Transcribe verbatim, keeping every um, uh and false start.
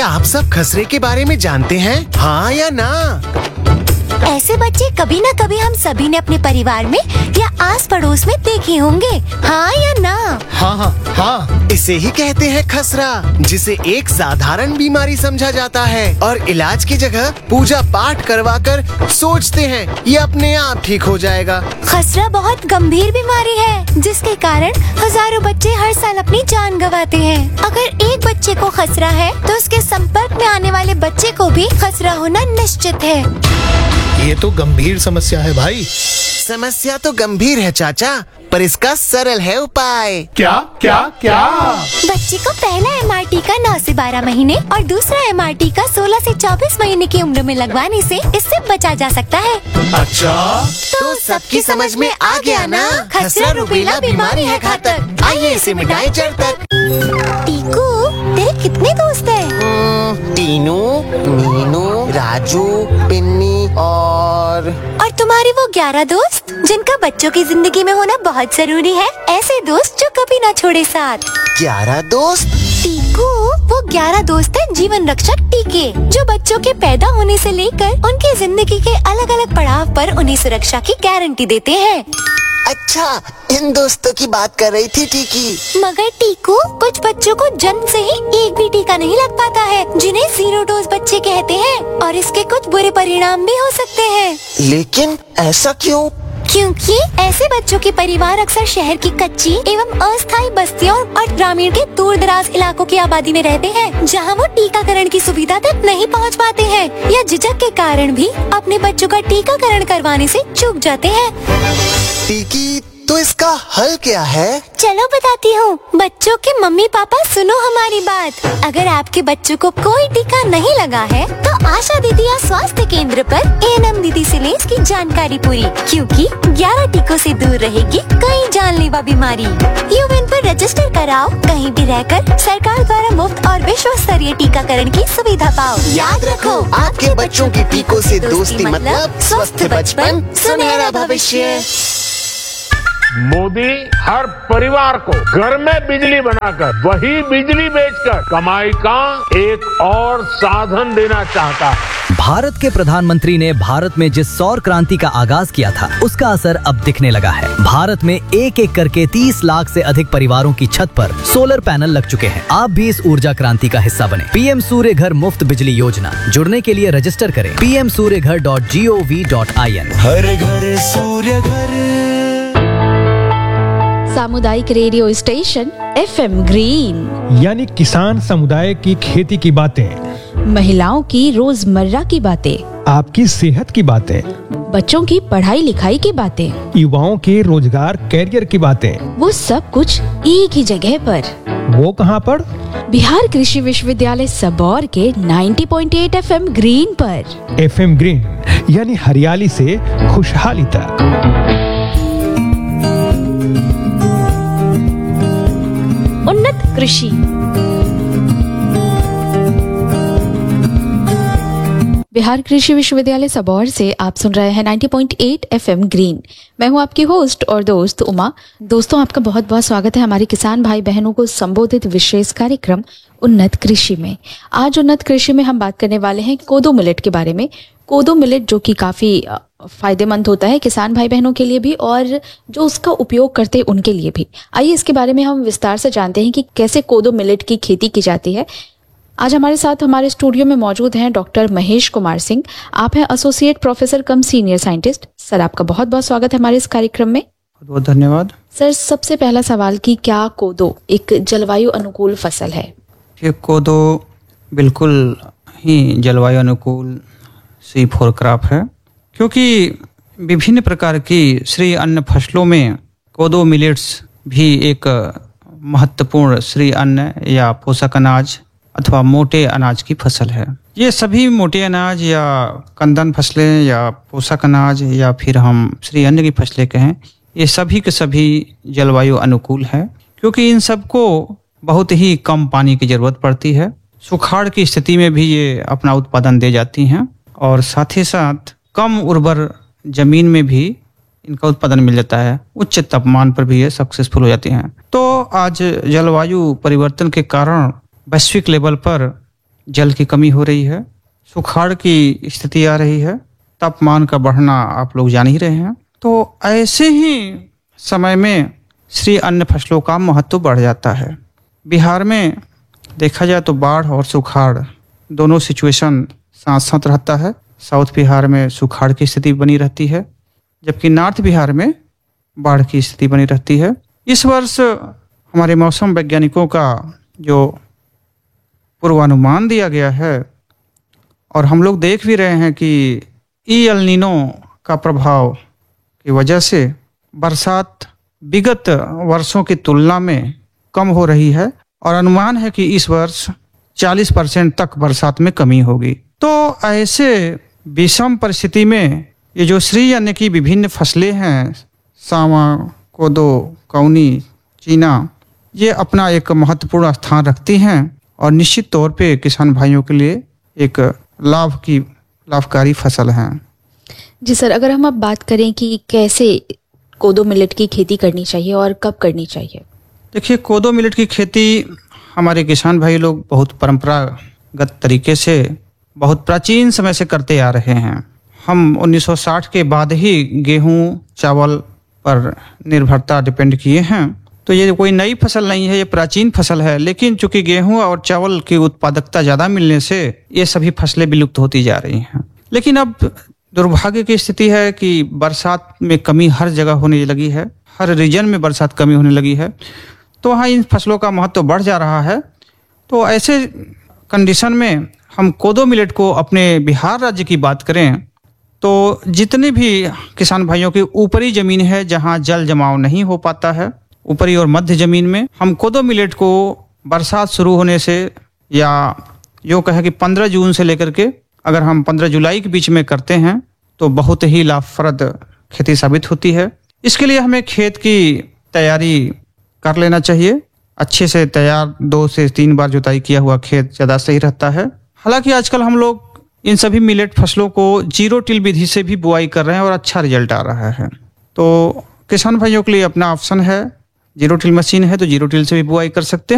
क्या आप सब खसरे के बारे में जानते हैं? हाँ या ना? ऐसे बच्चे कभी न कभी हम सभी ने अपने परिवार में या आस पड़ोस में देखे होंगे, हाँ या ना? हाँ हाँ हाँ, इसे ही कहते हैं खसरा, जिसे एक साधारण बीमारी समझा जाता है और इलाज की जगह पूजा पाठ करवा कर सोचते हैं ये अपने आप ठीक हो जाएगा। खसरा बहुत गंभीर बीमारी है जिसके कारण हजारों बच्चे हर साल अपनी जान गंवाते हैं। अगर एक बच्चे को खसरा है तो उसके संपर्क में आने वाले बच्चे को भी खसरा होना निश्चित है। ये तो गंभीर समस्या है भाई। समस्या तो गंभीर है चाचा, पर इसका सरल है उपाय। क्या क्या क्या? बच्चे को पहला एम आर टी का नौ से बारह महीने और दूसरा एम आर टी का सोलह से चौबीस महीने की उम्र में लगवाने से इससे बचा जा सकता है। अच्छा, तो सबकी समझ में आ गया ना? खसरा रुबेला बीमारी है घातक, आइए इसे मिटाएं जड़ तक। टीकू, तेरे कितने दोस्त हैं? टीनू, मीनू, राजू, पिन्नी और और तुम्हारे वो ग्यारह दोस्त जिनका बच्चों की जिंदगी में होना बहुत जरूरी है, ऐसे दोस्त जो कभी ना छोड़े साथ। ग्यारह दोस्त? टीकू, वो ग्यारह दोस्त हैं जीवन रक्षक टीके, जो बच्चों के पैदा होने से लेकर उनकी जिंदगी के अलग अलग पड़ाव पर उन्हें सुरक्षा की गारंटी देते हैं। अच्छा, इन दोस्तों की बात कर रही थी टीकी। मगर टीकू, कुछ बच्चों को जन्म से ही एक भी टीका नहीं लग पाता है, जिन्हें जीरो डोज बच्चे कहते हैं, और इसके कुछ बुरे परिणाम भी हो सकते हैं। लेकिन ऐसा क्यों? क्योंकि ऐसे बच्चों के परिवार अक्सर शहर की कच्ची एवं अस्थायी बस्तियों और ग्रामीण के दूर दराज इलाकों की आबादी में रहते हैं, जहां वो टीकाकरण की सुविधा तक नहीं पहुंच पाते हैं या झिझक के कारण भी अपने बच्चों का टीकाकरण करवाने से चूक जाते हैं। टीकी, तो इसका हल क्या है? चलो बताती हूँ। बच्चों के मम्मी पापा सुनो हमारी बात। अगर आपके बच्चों को कोई टीका नहीं लगा है तो आशा दीदी या स्वास्थ्य केंद्र पर ए एन एम दीदी से लें इसकी जानकारी पूरी, क्योंकि ग्यारह टीकों से दूर रहेगी कई जानलेवा बीमारी। यूएन पर रजिस्टर कराओ, कहीं भी रहकर सरकार द्वारा मुफ्त और विश्व स्तरीय टीकाकरण की सुविधा पाओ। याद रखो, आपके बच्चों की टीकों से दोस्ती मतलब स्वस्थ बचपन, सुनहरा भविष्य। मोदी हर परिवार को घर में बिजली बनाकर वही बिजली बेचकर कमाई का एक और साधन देना चाहता है। भारत के प्रधानमंत्री ने भारत में जिस सौर क्रांति का आगाज किया था, उसका असर अब दिखने लगा है। भारत में एक एक करके तीस लाख से अधिक परिवारों की छत पर सोलर पैनल लग चुके हैं। आप भी इस ऊर्जा क्रांति का हिस्सा बने। पीएम सूर्य घर मुफ्त बिजली योजना, जुड़ने के लिए रजिस्टर करें पी एम सूर्य घर dot G O V dot I N. हर घर सूर्य घर। सामुदायिक radio station F M green, यानी किसान समुदाय की खेती की बातें, महिलाओं की रोजमर्रा की बातें, आपकी सेहत की बातें, बच्चों की पढ़ाई लिखाई की बातें, युवाओं के रोजगार कैरियर की बातें, वो सब कुछ एक ही जगह पर। वो कहाँ पर? बिहार कृषि विश्वविद्यालय सबौर के नब्बे पॉइंट आठ एफ एम ग्रीन पर। एफ एम ग्रीन यानी हरियाली से खुशहाली तक। उन्नत कृषि। बिहार कृषि विश्वविद्यालय सबौर से आप सुन रहे हैं नब्बे पॉइंट आठ एफ एम ग्रीन। मैं हूं आपकी होस्ट और दोस्त उमा। दोस्तों, आपका बहुत बहुत स्वागत है हमारे किसान भाई बहनों को संबोधित विशेष कार्यक्रम उन्नत कृषि में। आज उन्नत कृषि में हम बात करने वाले हैं कोदो मिलेट के बारे में। कोदो मिलेट जो कि काफी फायदेमंद होता है किसान भाई बहनों के लिए भी और जो उसका उपयोग करते हैं उनके लिए भी। आइए इसके बारे में हम विस्तार से जानते हैं कि कैसे कोदो मिलेट की खेती की जाती है। आज हमारे साथ हमारे स्टूडियो में मौजूद हैं डॉक्टर महेश कुमार सिंह। आप हैं एसोसिएट प्रोफेसर कम सीनियर साइंटिस्ट। सर, आपका बहुत बहुत स्वागत है हमारे इस कार्यक्रम में। बहुत बहुत धन्यवाद। सर, सबसे पहला सवाल कि क्या कोदो एक जलवायु अनुकूल फसल है? ये कोदो बिल्कुल ही जलवायु अनुकूल सी फोर क्रॉप है, क्योंकि विभिन्न प्रकार की श्री अन्न फसलों में कोदो मिलेट्स भी एक महत्वपूर्ण श्री अन्न या पोषक अनाज अथवा मोटे अनाज की फसल है। ये सभी मोटे अनाज या कंदन फसलें या पोषक अनाज या फिर हम श्री अन्न की फसलें कहें, ये सभी के सभी जलवायु अनुकूल है, क्योंकि इन सबको बहुत ही कम पानी की जरूरत पड़ती है। सुखाड़ की स्थिति में भी ये अपना उत्पादन दे जाती हैं और साथ ही साथ कम उर्वर जमीन में भी इनका उत्पादन मिल जाता है। उच्च तापमान पर भी ये सक्सेसफुल हो जाती हैं। तो आज जलवायु परिवर्तन के कारण वैश्विक लेवल पर जल की कमी हो रही है, सुखाड़ की स्थिति आ रही है, तापमान का बढ़ना आप लोग जान ही रहे हैं। तो ऐसे ही समय में श्री अन्न फसलों का महत्व बढ़ जाता है। बिहार में देखा जाए तो बाढ़ और सुखाड़ दोनों सिचुएशन साथ साथ रहता है। साउथ बिहार में सुखाड़ की स्थिति बनी रहती है, जबकि नॉर्थ बिहार में बाढ़ की स्थिति बनी रहती है। इस वर्ष हमारे मौसम वैज्ञानिकों का जो पूर्वानुमान दिया गया है और हम लोग देख भी रहे हैं कि ई एल नीनो का प्रभाव की वजह से बरसात विगत वर्षों की तुलना में कम हो रही है और अनुमान है कि इस वर्ष चालीस परसेंट तक बरसात में कमी होगी। तो ऐसे विषम परिस्थिति में ये जो श्री अन्न की विभिन्न फसलें हैं, सावा, कोदो, कौनी, चीना, ये अपना एक महत्वपूर्ण स्थान रखती हैं और निश्चित तौर पे किसान भाइयों के लिए एक लाभ की लाभकारी फसल हैं। जी सर, अगर हम अब बात करें कि कैसे कोदो मिलेट की खेती करनी चाहिए और कब करनी चाहिए। देखिए, कोदो मिलेट की खेती हमारे किसान भाई लोग बहुत परंपरागत तरीके से बहुत प्राचीन समय से करते आ रहे हैं। हम उन्नीस सौ साठ के बाद ही गेहूं, चावल पर निर्भरता डिपेंड किए हैं। तो ये कोई नई फसल नहीं है, ये प्राचीन फसल है। लेकिन चूंकि गेहूं और चावल की उत्पादकता ज़्यादा मिलने से ये सभी फसलें विलुप्त होती जा रही हैं। लेकिन अब दुर्भाग्य की स्थिति है कि बरसात में कमी हर जगह होने लगी है, हर रीजन में बरसात कमी होने लगी है। तो वहाँ इन फसलों का महत्व बढ़ जा रहा है। तो ऐसे कंडीशन में हम कोदो मिलेट को अपने बिहार राज्य की बात करें तो जितने भी किसान भाइयों की ऊपरी ज़मीन है जहाँ जल जमाव नहीं हो पाता है, ऊपरी और मध्य ज़मीन में हम कोदो मिलेट को बरसात शुरू होने से या यो कहें कि पंद्रह जून से लेकर के अगर हम पंद्रह जुलाई के बीच में करते हैं तो बहुत ही लाभप्रद खेती साबित होती है। इसके लिए हमें खेत की तैयारी कर लेना चाहिए। अच्छे से तैयार दो से तीन बार जुताई किया हुआ खेत ज़्यादा सही रहता है। हालांकि आजकल हम लोग इन सभी मिलेट फसलों को जीरो टिल विधि से भी बुआई कर रहे हैं और अच्छा रिजल्ट आ रहा है। तो किसान भाइयों के लिए अपना ऑप्शन है, जीरो टिल मशीन है तो जीरो टिल से भी बुआई कर सकते हैं।